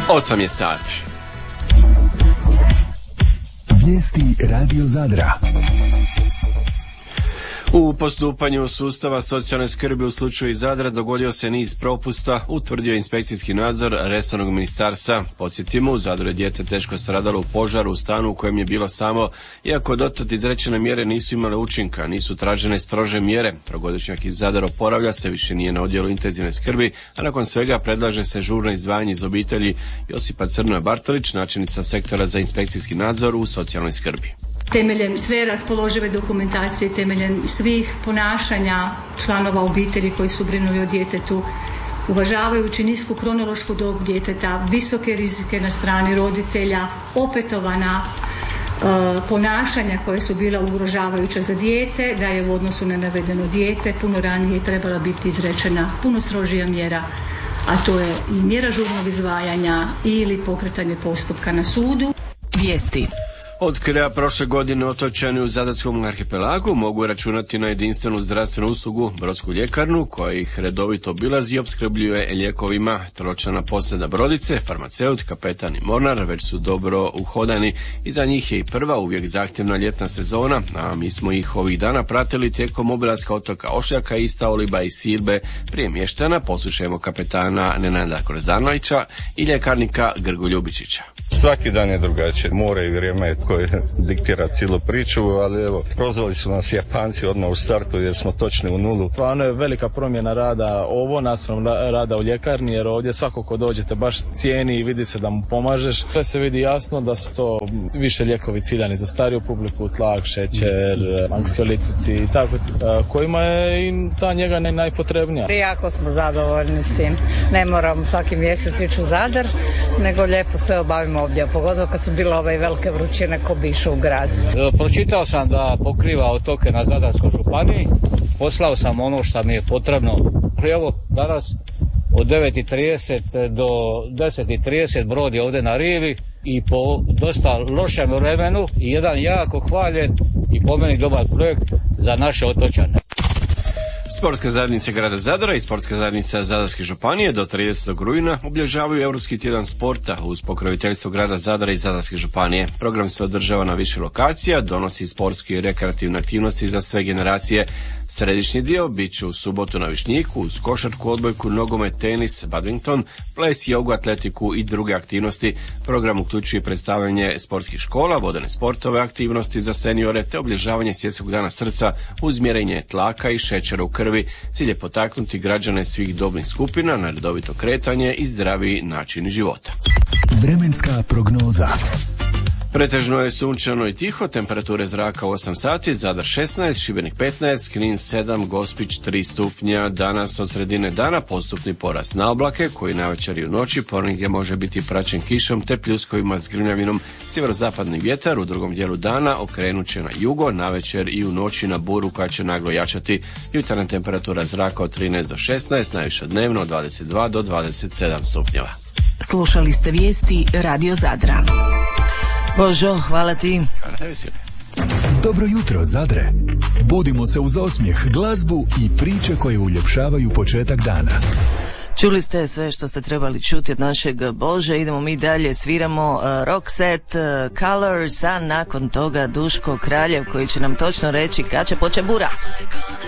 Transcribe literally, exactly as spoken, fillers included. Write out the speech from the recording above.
osam je sati. Vijesti Radio Zadra. U postupanju sustava socijalne skrbi u slučaju Zadra dogodio se niz propusta, utvrdio inspekcijski nadzor resornog ministarstva. Podsjetimo, u Zadru je dijete teško stradalo u požaru u stanu u kojem je bilo samo, iako dotad izrečene mjere nisu imale učinka, nisu tražene strože mjere. Trogodišnjak iz Zadra oporavlja se, više nije na odjelu intenzivne skrbi, a nakon svega predlaže se žurno izdvajanje iz obitelji. Josipa Crnoja-Bartolić, načelnica sektora za inspekcijski nadzor u socijalnoj skrbi. Temeljem sve raspoložive dokumentacije, temeljem svih ponašanja članova obitelji koji su brinuli o djetetu, uvažavajući nisku kronološku dob djeteta, visoke rizike na strani roditelja, opetovana e, ponašanja koje su bila ugrožavajuća za dijete, da je u odnosu na navedeno dijete puno ranije trebala biti izrečena puno strožija mjera, a to je i mjera žurnog izdvajanja ili pokretanje postupka na sudu. Vijesti. Od kraja prošle godine otočani u Zadarskom arhipelagu mogu računati na jedinstvenu zdravstvenu uslugu Brodsku ljekarnu, koja ih redovito obilazi i opskrbljuje lijekovima. Tročlana posada brodice, farmaceut, kapetan i mornar već su dobro uhodani. Iza njih je i prva uvijek zahtjevna ljetna sezona, a mi smo ih ovih dana pratili tijekom obilaska otoka Ošljaka, Istaoliba i Silbe prije mještana. Poslušajmo kapetana Nenada Krozdanovića i ljekarnika Grgu Ljubičića. Svaki dan je drugačije. More i vrijeme koje diktira cijelu priču, ali evo, prozvali su nas Japanci odmah u startu jer smo točni u nulu. Stvarno je velika promjena rada ovo naspram rada u ljekarni, jer ovdje svako ko dođete baš cijeni i vidi se da mu pomažeš. Sve se vidi jasno da su to više lijekovi ciljani za stariju publiku, tlak, šećer, anksiolitici i tako, kojima je im ta njega najpotrebnija. Jako smo zadovoljni s tim. Ne moram svaki mjesec ići u Zadar, nego lijepo sve obavimo ovdje, pogotovo kad su bile ove velike vrućine ko bi išao u grad. Pročitao sam da pokriva otoke na Zadarskoj županiji, poslao sam ono što mi je potrebno. Evo, danas od devet i trideset do deset i trideset brod je ovdje na rivi i po dosta lošem vremenu i jedan jako hvaljen i po meni dobar projekt za naše otočane. Sportska zajednica grada Zadra i Sportska zajednica Zadarske županije do tridesetog rujna obilježavaju Europski tjedan sporta uz pokroviteljstvo grada Zadra i Zadarske županije. Program se održava na više lokacija, donosi sportske i rekreativne aktivnosti za sve generacije. Središnji dio bit će u subotu na Višnjiku uz košarku, odbojku, nogomet, tenis, badminton, ples, jogu, atletiku i druge aktivnosti. Program uključuje predstavljanje sportskih škola, vodene sportove, aktivnosti za seniore te obilježavanje Svjetskog dana srca uz mjerenje tlaka i šećera u krvi. Cilj je potaknuti građane svih dobnih skupina na redovito kretanje i zdraviji način života. Vremenska prognoza. Pretežno je sunčano i tiho, temperature zraka osam sati, Zadar šesnaest, Šibenik petnaest, Knin sedam, Gospić tri stupnja. Danas od sredine dana postupni porast na oblake, koji navečer i u noći ponegdje može biti praćen kišom te pljuskovima s grmljavinom. Sjeverozapadni vjetar u drugom dijelu dana okrenut će na jugo, navečer i u noći na buru koja će naglo jačati. Jutarnja temperatura zraka od trinaest do šesnaest, najviša dnevno od dvadeset dva do dvadeset sedam stupnjeva. Slušali ste vijesti Radio Zadra. Božo, hvala ti. Dobro jutro, Zadre. Budimo se uz osmijeh, glazbu i priče koje uljepšavaju početak dana. Čuli ste sve što ste trebali čuti od našeg Bože. Idemo mi dalje, sviramo uh, rock set uh, Colors, a nakon toga Duško Kraljev koji će nam točno reći kad će početi bura.